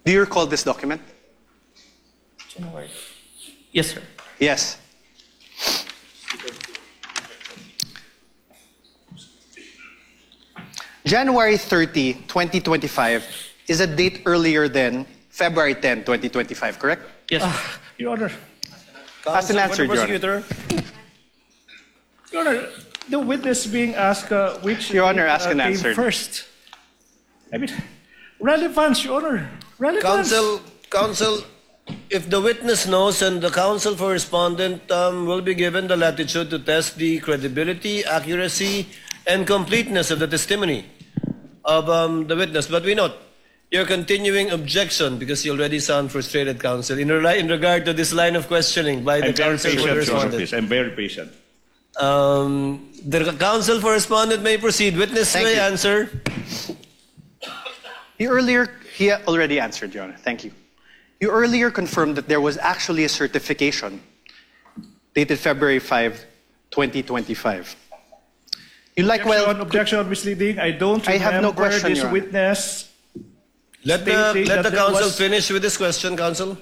Do you recall this document? January. Yes, sir. Yes. January 30, 2025 is a date earlier than February 10, 2025, correct? Yes, sir. Your Honor. As an answer, Your Honor. Prosecutor. Your Honor, the witness being asked which Your Honor, ask and came answer. first. I mean, relevance, Your Honor. Relevance. Counsel, if the witness knows and the counsel for respondent will be given the latitude to test the credibility, accuracy, and completeness of the testimony of the witness. But we note your continuing objection because you already sound frustrated, counsel, in regard to this line of questioning by the I'm very counsel for patient, Your Honor, respondent. please. I'm very patient. The counsel for respondent may proceed. Witness Thank may you. answer. He already answered, Your Honor. Thank you. You earlier confirmed that there was actually a certification dated February 5, 2025. You like Objection, misleading. I don't remember I have no question, this Your Honor. witness. Let stating the that there counsel was- finish with this question, counsel.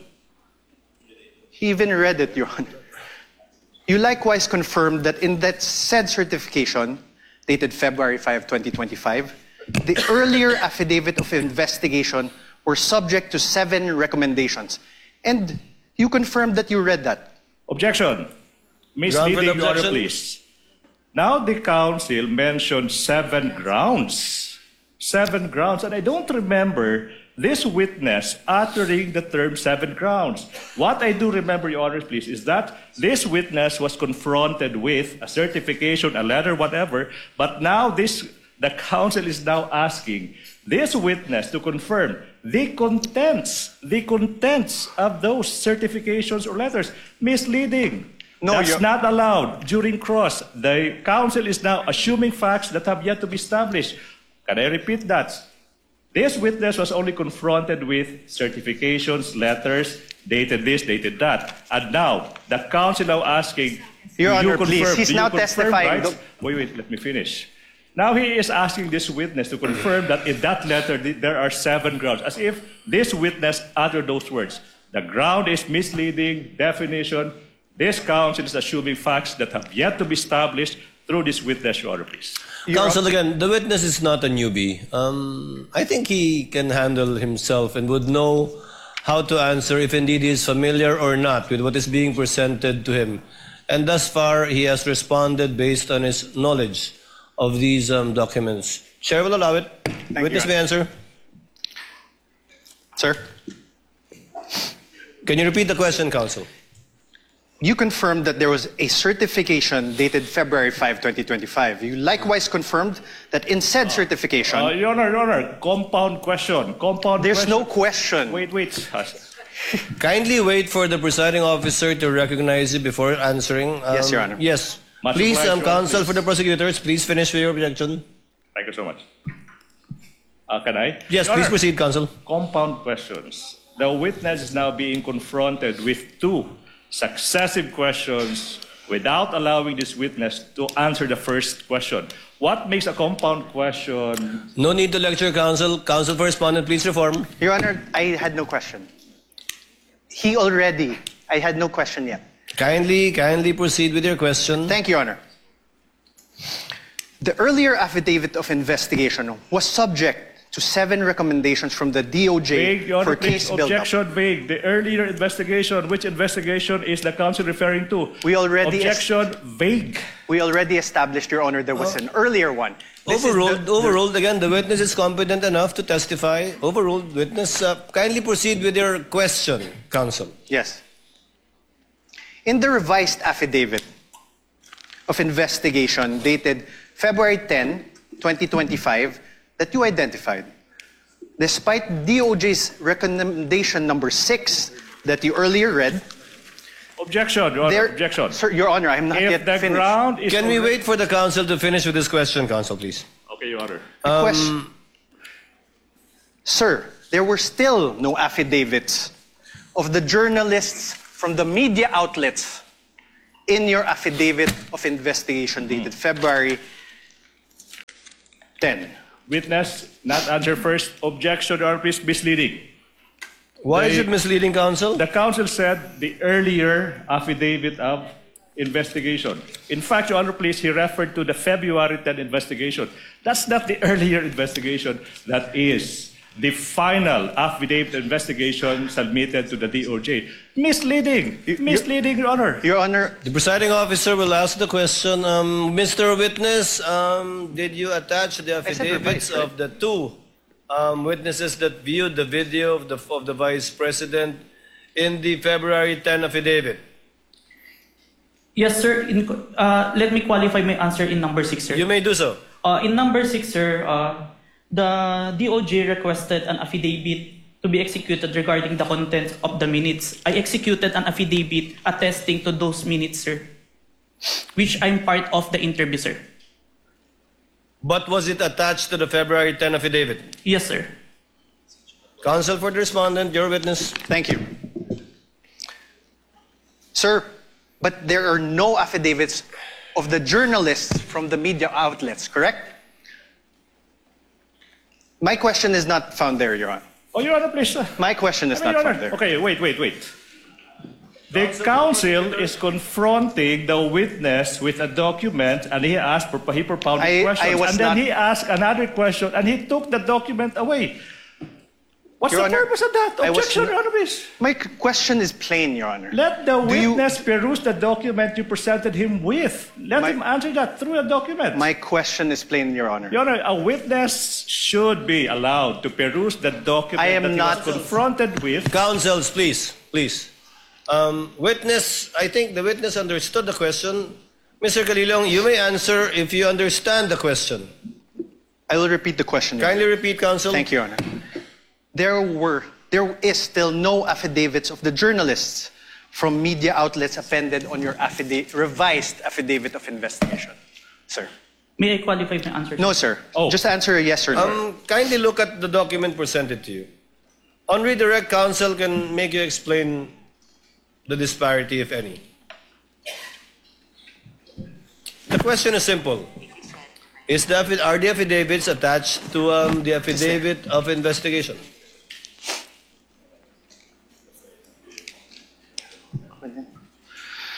He even read it, Your Honor. You likewise confirmed that in that said certification, dated February 5, 2025, the earlier affidavit of investigation were subject to 7 recommendations. And you confirmed that you read that. Objection. Ground for the Misleading, Your Honor, objection. please. Now the counsel mentioned 7 grounds. 7 grounds. And I don't remember this witness uttering the term 7 grounds. What I do remember, Your Honor, please, is that this witness was confronted with a certification, a letter, whatever, but now the counsel is now asking this witness to confirm the contents of those certifications or letters. Misleading. No, That's not allowed during cross. The counsel is now assuming facts that have yet to be established. Can I repeat that? This witness was only confronted with certifications, letters, dated this, dated that. And now, the counsel now asking, Your do you Honor, please, confirm- he's do you now confirm testifying. rights? Wait, let me finish. Now he is asking this witness to confirm that in that letter there are 7 grounds, as if this witness uttered those words. The ground is misleading, definition. This counsel is assuming facts that have yet to be established through this witness, Your Honor, please. Counsel, again, the witness is not a newbie. I think he can handle himself and would know how to answer if indeed he is familiar or not with what is being presented to him. And thus far, he has responded based on his knowledge of these documents. Chair will allow it. Witness you, may answer. Sir? Can you repeat the question, counsel? You confirmed that there was a certification dated February 5, 2025. You likewise confirmed that in said certification, Your Honor, compound question. there's no question. Wait. Kindly wait for the presiding officer to recognize you before answering. Yes, Your Honor. Yes. Much Please, obliged, Your Honor, counsel please. for the prosecutors, please finish with your objection. Thank you so much. Can I? Yes, Your please Honor, proceed, counsel. Compound questions. The witness is now being confronted with 2 successive questions without allowing this witness to answer the first question. What makes a compound question? No need to lecture, counsel. Counsel for respondent, please reform. Your Honor, I had no question. I had no question yet. Kindly proceed with your question. Thank you, Your Honor. The earlier affidavit of investigation was subject to 7 recommendations from the DOJ Vague, Your for Honor, case please. buildup. Objection vague. The earlier investigation, which investigation is the counsel referring to? We already Objection vague. We already established, Your Honor, there was an earlier one. This is Overruled again. The witness is competent enough to testify. Overruled. Witness, kindly proceed with your question, counsel. Yes. In the revised affidavit of investigation dated February 10, 2025, that you identified, despite DOJ's recommendation number 6 that you earlier read, Objection, Your Honor. Objection. Sir, Your Honor, I am not If yet the finished. ground is Can we already- wait for the counsel to finish with his question, counsel, please? Okay, Your Honor. Question. Sir, there were still no affidavits of the journalists from the media outlets in your affidavit of investigation dated February 10. Witness, not answer first. Objection, Your Honor, please. Misleading. Why is it misleading, counsel? The counsel said the earlier affidavit of investigation. In fact, Your Honor, please, he referred to the February 10 investigation. That's not the earlier investigation. That is the final affidavit investigation submitted to the DOJ. Misleading. Misleading, Your Honor. Your Honor, The presiding officer will ask the question. Mr. Witness, did you attach the said affidavits revised, right? of the two witnesses that viewed the video of the Vice President in the February 10 affidavit? Yes, sir. Let me qualify my answer in number 6, sir. You may do so. In number 6, sir, the DOJ requested an affidavit to be executed regarding the contents of the minutes. I executed an affidavit attesting to those minutes, sir, which I'm part of the interview, sir. But was it attached to the February 10 affidavit? Yes, sir. Counsel for the respondent, your witness. thank you. Sir, but there are no affidavits of the journalists from the media outlets, correct? My question is not found there, Your Honor. Oh, Your Honor, please. My question is not Your found Honor. there. Okay, wait. The counsel is confronting the witness with a document, and he propounded I questions, was and then not- he asked another question, and he took the document away. What's Your the Honor, purpose of that? I was Objection, not- Your Honor, please. My question is plain, Your Honor. Let the Do you- witness peruse the document you presented him with. Let My- him answer that through the document. My question is plain, Your Honor. Your Honor, a witness should be allowed to peruse the document I am that he not- was confronted with. Counsels, please. Witness, I think the witness understood the question. Mr. Calilong, you may answer if you understand the question. I will repeat the question, Your Honor. Kindly repeat, counsel. Thank you, Your Honor. There is still no affidavits of the journalists from media outlets appended on your revised affidavit of investigation, sir. May I qualify my answer? No, sir. Oh. Just answer a yes or no. Kindly look at the document presented to you. On redirect, counsel can make you explain the disparity, if any. The question is simple. Are the affidavits attached to the affidavit of investigation?